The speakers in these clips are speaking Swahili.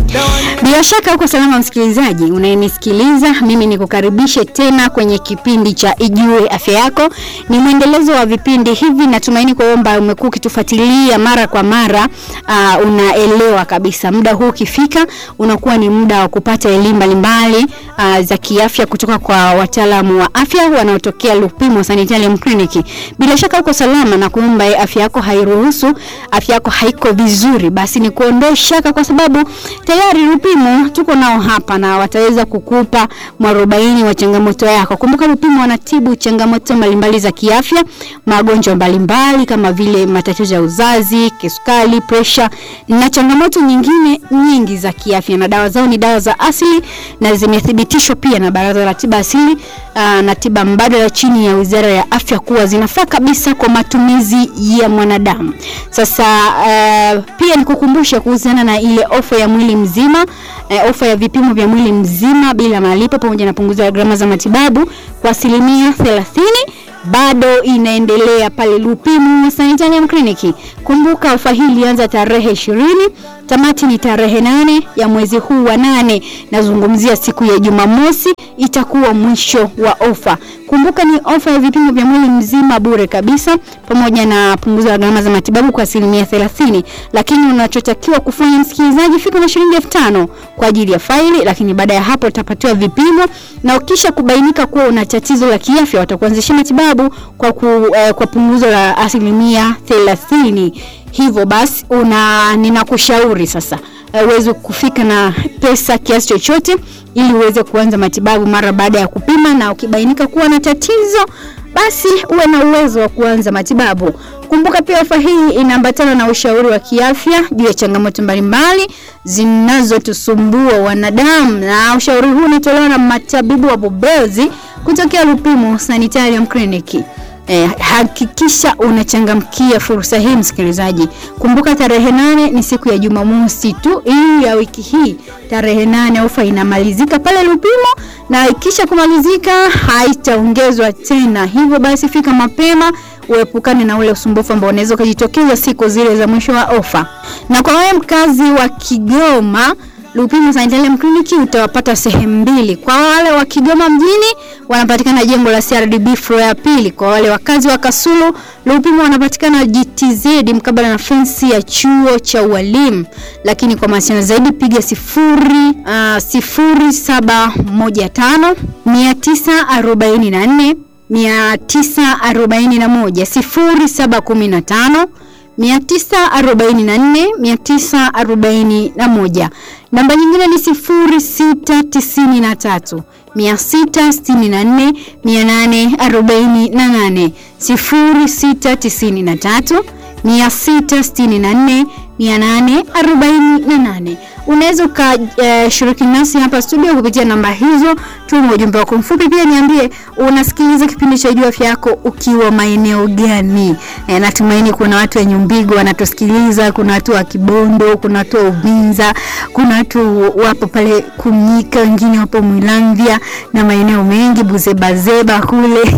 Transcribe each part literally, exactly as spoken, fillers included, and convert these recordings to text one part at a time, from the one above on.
Bila shaka uko salama msikilizaji, unayenisikiliza. Mimi nikukaribishe tena kwenye kipindi cha Ijue Afya Yako. Ni mwendelezo wa vipindi hivi, natumaini kwamba umekuwa ukitufuatilia mara kwa mara. Uh, unaelewa kabisa muda huu ukifika unakuwa ni muda wa kupata elimu mbalimbali uh, za kiafya kutoka kwa wataalamu wa afya wanaotokea Lupimo Sanitarium Clinic. Bila shaka uko salama na kuomba afya yako hairuhusu, afya yako haiko vizuri, basi ni kuondoa shaka, kwa sababu tayari Lupimo tuko nao hapa na wataweza kukupa mwarobaini wa changamoto yako. Kumbuka Lupimo wanatibu changamoto mbalimbali za kiafya, magonjwa mbalimbali kama vile matatizo ya uzazi, kisukari, pressure na changamoto nyingine nyingi za kiafya, na dawa zao ni dawa za asili na zimethibitishwa pia na Baraza la Tiba Asili uh, na Tiba Mbadala chini ya Wizara ya Afya kuwa zinafaa kabisa kwa matumizi ya mwanadamu. Sasa uh, pia nikukumbusha kuhusiana na ile ofa ya mwili mzima, uh, ofa ya vipimo vya mwili mzima bila malipo pamoja na punguzo la gharama za matibabu kwa asilimia thelathini. Bado inaendelea pale Lupimo Sanitarium Clinic. Kumbuka ofa hii ilianza tarehe ishirini, tamati ni tarehe nane ya mwezi huu wa nane. Nazungumzia siku ya Jumamosi itakuwa mwisho wa ofa. Kumbuka ni ofa ya vipimo vya mwili mzima bure kabisa pamoja na punguzo la gharama za matibabu kwa asilimia thelathini. Lakini unachotakiwa kufanya msikilizaji, fika na shilingi elfu tano kwa ajili ya faili, lakini baada ya hapo utapatiwa vipimo, na ukisha kubainika kuwa una tatizo la kiafya watakuanzishia matibabu kwa ku, eh, kwa punguzo la asilimia thelathini. Hivyo basi una ninakushauri sasa uweze kufika na pesa kiasi chochote ili uweze kuanza matibabu mara baada ya kupima, na ukibainika kuwa na tatizo basi uwe na uwezo wa kuanza matibabu. Kumbuka pia ofa hii inaambatana na ushauri wa kiafya juu ya changamoto mbalimbali zinazotusumbua wanadamu, na ushauri huu unatolewa na matabibu wabobezi kutokea Lupimo Sanitarium Clinic. Eh, hakikisha unachangamkia fursa hii msikilizaji. Kumbuka tarehe nane ni siku ya Jumamosi tu hii ya wiki hii. Tarehe nane ofa inamalizika pale Lupimo, na ikisha kumalizika haitaongezwa tena. Hivyo basi fika mapema uepukane na ule usumbufu ambao unaweza kujitokeza siku zile za mwisho wa ofa. Na kwa wewe mkazi wa Kigoma, Lupimo Sanitarium Clinic utawapata sehemu mbili. Kwa wale wa Kigoma mjini wanapatikana jengo la C R D B floor ya pili. Kwa wale wakazi wa Kasulu, Lupimo wanapatikana G T Z mkabala na fensi ya chuo cha ualimu. Lakini kwa mawasiliano zaidi piga sifuri uh, sifuri saba moja tano mia tisa arobaini na nne mia tisa arobaini na moja sifuri saba kumi na tano mia tisa arobaini na nne mia tisa arobaini na moja. Namba nyingine ni sifuri sita tisini na tatu mia sita sitini na nne mia nane arobaini na nane sifuri sita tisini na tatu mia sita sitini na nne mia nane arobaini na nane. Unaweza kushiriki uh, nasi hapa studio kupitia namba hizo. Tuma ujumbe wako mfupi, pia niambie unasikiliza kipindi cha Ijue Afya Yako ukiwa maeneo gani. E, natumaini kuna watu wa Nyumbigo wanatusikiliza, kuna watu wa Kibondo, kuna watu wa Uvinza, kuna watu wapo pale Kumnyika, wengine wapo Mwilamvya na maeneo mengi Buzebazeba kule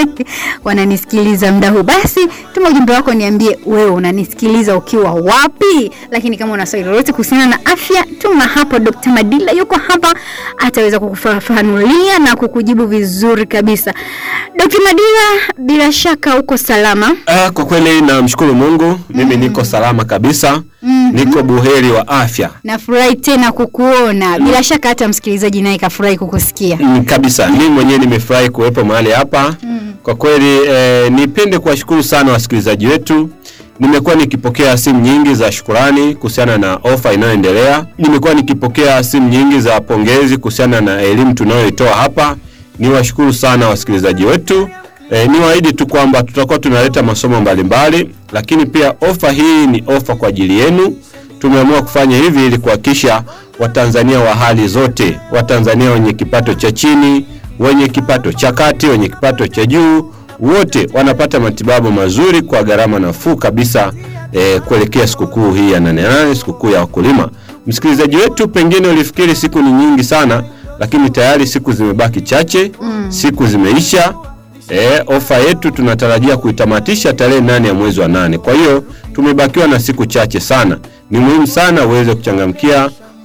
wananisikiliza muda huu. Basi tuma ujumbe wako niambie wewe unanisikiliza ukiwa wapi. Lakini kama una swali lolote kuhusiana na afya, tuma hapo. Daktari Madila yuko hapa, ataweza kukufafanulia na kukujibu vizuri kabisa. Daktari Madila, bila shaka uko salama? Ah, kwa kweli namshukuru Mungu, mimi mm. niko salama kabisa. Mm-hmm. Niko buheri wa afya. Nafurahi tena kukuona. Bila shaka hata msikilizaji naye kafurahi kukusikia. Mm, kabisa. Mimi mwenyewe nimefurahi kuwepo mahali hapa. Mm. Kwa kweli eh, nipende kuwashukuru sana wasikilizaji wetu. Nimekuwa nikipokea simu nyingi za shukrani kuhusiana na ofa inayoendelea. Nimekuwa nikipokea simu nyingi za pongezi kuhusiana na elimu tunayoitoa hapa. Niwashukuru sana wasikilizaji wetu. E, niwaahidi tu kwamba tutakuwa tunaleta masomo mbalimbali, lakini pia ofa hii ni ofa kwa ajili yenu. Tumeamua kufanya hivi ili kuhakikisha Watanzania wa hali zote, Watanzania wenye kipato cha chini, wenye kipato cha kati, wenye kipato cha juu, wote wanapata matibabu mazuri kwa gharama nafuu kabisa e, kuelekea sikukuu hii ya nane nane, sikukuu ya wakulima. Msikilizaji wetu, pengine ulifikiri siku ni nyingi sana, lakini tayari siku zimebaki chache. Mm. Siku zimeisha. Eh, ofa yetu tunatarajia kuitamatisha tarehe nane ya mwezi wa nane. Kwa hiyo tumebakiwa na siku chache sana. Ni muhimu sana uweze kuchangamkia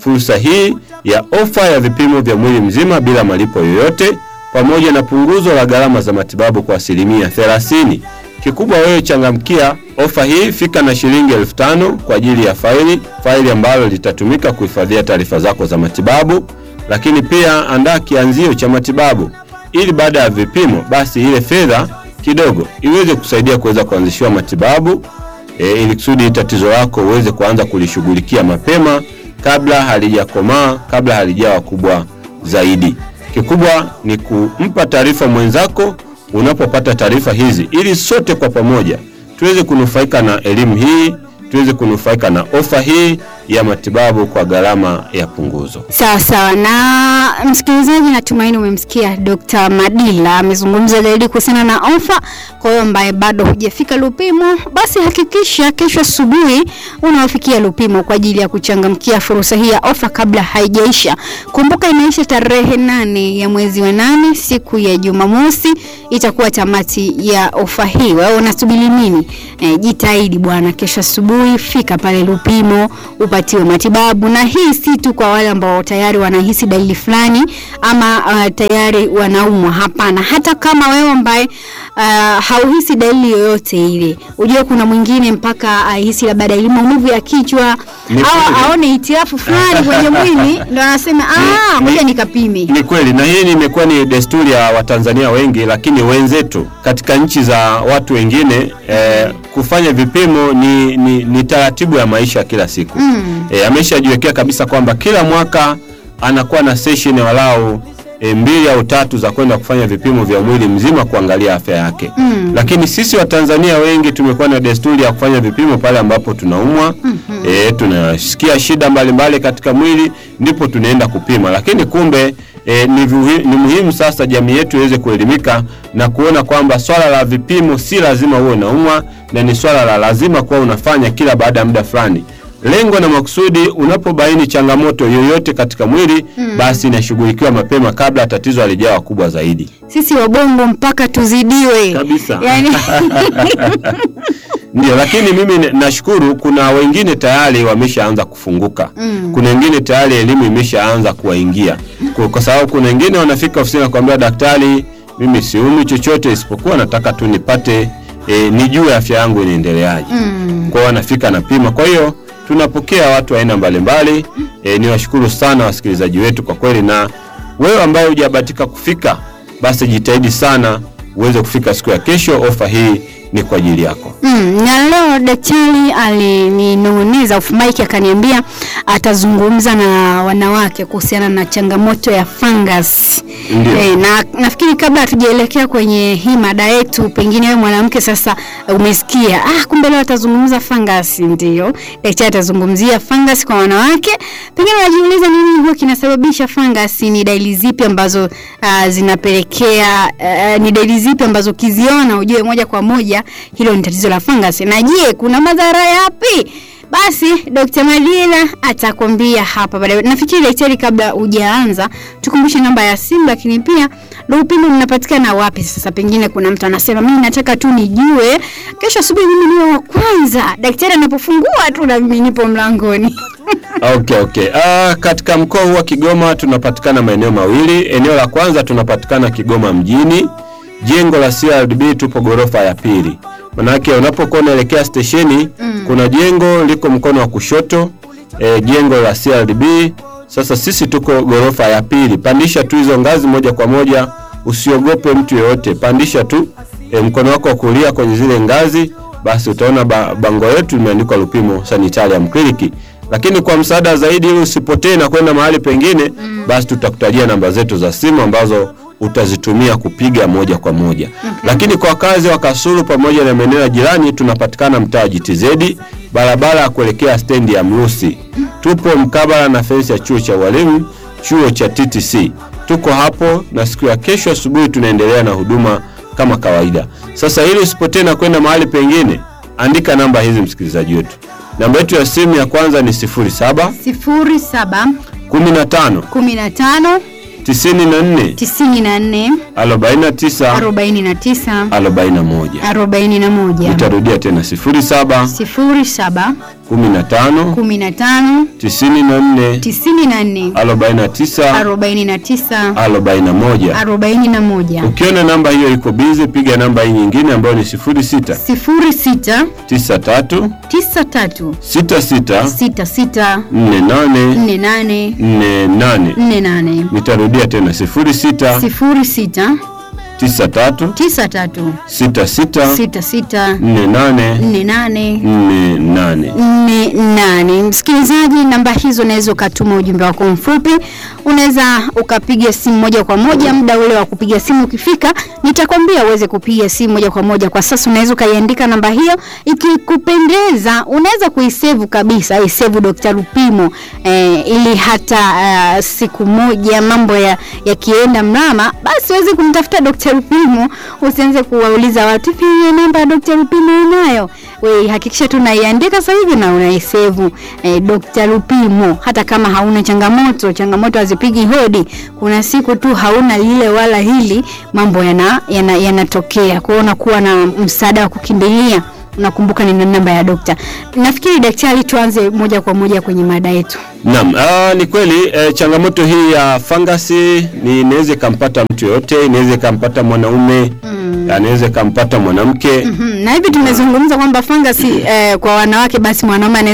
fursa hii ya ofa ya vipimo vya mwili mzima bila malipo yoyote, pamoja na punguzo la gharama za matibabu kwa asilimia thelathini. Kikubwa wewe changamkia ofa hii, fika na shilingi elfu tano kwa ajili ya faili, faili ambalo litatumika kuhifadhia taarifa zako za matibabu. Lakini pia andaa kianzio cha matibabu ili baada ya vipimo basi ile fedha kidogo iweze kusaidia kuweza kuanzishiwa matibabu e, ili kusudi tatizo lako uweze kuanza kulishughulikia mapema kabla halijakomaa, kabla halijawa kubwa zaidi. Kikubwa ni kumpa taarifa mwenzako unapopata taarifa hizi, ili sote kwa pamoja tuweze kunufaika na elimu hii, tuweze kunufaika na ofa hii ya matibabu kwa gharama ya punguzo. Sawa sawa. Na msikilizaji, natumaini umemsikia Daktari Madila amezungumza zaidi kuhusiana na ofa. Kwa hiyo ambaye bado hujafika Lupimo, basi hakikisha kesho asubuhi unawafikia Lupimo kwa ajili ya kuchangamkia fursa hii ya ofa kabla haijaisha. Kumbuka inaisha tarehe nane ya mwezi wa nane, siku ya Jumamosi itakuwa tamati ya ofa hii. Wewe unasubiri nini? E, jitahidi bwana, kesho asubuhi fika pale Lupimo upatiwe matibabu. Na hii si tu kwa wale ambao tayari wanahisi dalili fulani ama uh, tayari wanaumwa. Hapana, hata kama wewe ambaye uh, hauhisi dalili yoyote ile, ujue kuna mwingine mpaka ahisi labda dalili maumivu ya kichwa au aone hitilafu fulani kwenye mwili ndio anasema ah, ngoja nikapime. Ni kweli, na hii imekuwa ni desturi ya Watanzania wengi, lakini wenzetu katika nchi za watu wengine eh, kufanya vipimo ni, ni, ni taratibu ya maisha kila siku. Mm. E, ameshajiwekea kabisa kwamba kila mwaka anakuwa na session walau e, mbili au tatu za kwenda kufanya vipimo vya mwili mzima kuangalia afya yake. Mm. Lakini sisi Watanzania wengi tumekuwa na desturi ya kufanya vipimo pale ambapo tunaumwa. Mm-hmm. E, tunasikia shida mbalimbali katika mwili ndipo tunaenda kupima. Lakini kumbe E, ni, ni muhimu sasa jamii yetu iweze kuelimika na kuona kwamba swala la vipimo si lazima uwe unaumwa, na ni swala la lazima kuwa unafanya kila baada ya muda fulani. Lengo na makusudi, unapobaini changamoto yoyote katika mwili, mm. basi inashughulikiwa mapema kabla tatizo halijawa kubwa zaidi. Sisi wabongo mpaka tuzidiwe kabisa. Yani ndio, lakini mimi nashukuru kuna wengine tayari wameshaanza kufunguka. Mm. Kuna wengine tayari elimu imeshaanza kuwaingia. Kwa, kwa sababu kuna wengine wanafika ofisini na kuambia daktari, mimi siumi chochote isipokuwa nataka tu nipate e, nijue afya yangu inaendeleaje. Mm. Kwa wanafika na pima. Kwa hiyo tunapokea watu aina mbalimbali. E, niwashukuru sana wasikilizaji wetu kwa kweli, na wewe ambaye hujabahatika kufika, basi jitahidi sana uweze kufika siku ya kesho. Ofa hii ni kwa ajili yako. Mm, na leo daktari alininong'oneza off mic akaniambia atazungumza na wanawake kuhusiana na changamoto ya fungus. E, na nafikiri kabla hatujaelekea kwenye hii mada yetu, pengine wewe mwanamke sasa umesikia ah, kumbe leo atazungumza fungus. Ndio, daktari atazungumzia fungus kwa wanawake. Pengine unajiuliza nini huwa kinasababisha fungus, ni dalili zipi ambazo uh, zinapelekea uh, ni dalili zipi ambazo kiziona ujue moja kwa moja hilo ni tatizo la fungus. Na je, kuna madhara yapi? Basi Daktari Madila atakwambia hapa baadaye. Nafikiri daktari, kabla hujaanza tukumbushe namba ya simu, lakini pia Lupimo mnapatikana wapi sasa? Pengine kuna mtu anasema mimi nataka tu nijue kesho asubuhi mimi niwe wa kwanza daktari anapofungua tu na mimi nipo mlangoni. Okay, okay. Ah, katika mkoa wa Kigoma tunapatikana maeneo mawili. Eneo la kwanza tunapatikana Kigoma mjini, jengo la C R D B, tupo gorofa ya pili. Manake unapokuwa unaelekea stesheni, mm. kuna jengo liko mkono wa kushoto, e, jengo la C R D B. Sasa sisi tuko gorofa ya pili. Pandisha tu hizo ngazi moja kwa moja, usiogope mtu yeyote. Pandisha tu e, mkono wako wa kulia kwenye zile ngazi, basi utaona ba, bango letu limeandikwa Lupimo Sanitarium Clinic. Lakini kwa msaada zaidi ili usipotee na kwenda mahali pengine, mm. basi tutakutajia namba zetu za simu ambazo utazitumia kupiga moja kwa moja. Okay. Lakini kwa wakazi wa Kasulu pamoja na maeneo jirani tunapatikana mtaa G T Z, barabara ya kuelekea stendi ya Mrusi. Tupo mkabala na fence ya chuo cha walimu, chuo cha T T C. Tuko hapo, na siku ya kesho asubuhi tunaendelea na huduma kama kawaida. Sasa ili usipotee na kwenda mahali pengine, andika namba hizi msikilizaji wetu. Namba yetu ya simu ya kwanza ni sifuri saba sifuri saba kumi na tano kumi na tano tisini na nne tisini na nne arobaini na tisa arobaini na tisa arobaini na moja arobaini na moja. Nitarudia tena sifuri saba sifuri saba kumi na tano kumi na tano tisini na nne tisini na nne arobaini na tisa arobaini na tisa arobaini na moja. arobaini na moja. Ukiona namba hiyo iko busy, piga namba hii nyingine ambayo ni sifuri sita sifuri sita tisa tatu tisa tatu sita sita sita sita nne nane nne nane nne nane. nne nane. Nitarudia tena sifuri sita sifuri sita tisa tatu tisa tatu sita sita sita sita nne nane nne nane nne nane. nne nane. Msikilizaji, namba hizo unaweza ukatuma ujumbe wako mfupi, unaweza ukapiga simu moja kwa moja. Muda ule wa kupiga simu ukifika, nitakwambia uweze kupiga simu moja kwa moja. Kwa sasa unaweza ukaiandika namba hiyo, ikikupendeza unaweza kuisave kabisa, isave Dokta Lupimo eh, ili hata uh, siku moja mambo ya yakienda mrama, basi uweze kumtafuta Dokta Lupimo, usianze kuwauliza watu hivi namba ya Dokta Lupimo unayo. Wewe hakikisha tu unaiandika sasa hivi na unaisave eh, Dokta Lupimo. Hata kama hauna changamoto, changamoto hazipigi hodi, kuna siku tu hauna lile wala hili, mambo yana yanatokea yana kuona kuwa na msaada wa kukimbilia. Unakumbuka ni namba ya dokta. Nafikiri daktari, tuanze moja kwa moja kwenye mada yetu. Naam, ah, ni kweli eh, changamoto hii ya fangasi ni inaweza kumpata mtu yote, inaweza kumpata mwanaume, mm. anaweza kumpata mwanamke. Mm-hmm. Na hivi tumezungumza kwamba fangasi eh, kwa wanawake, basi mwanaume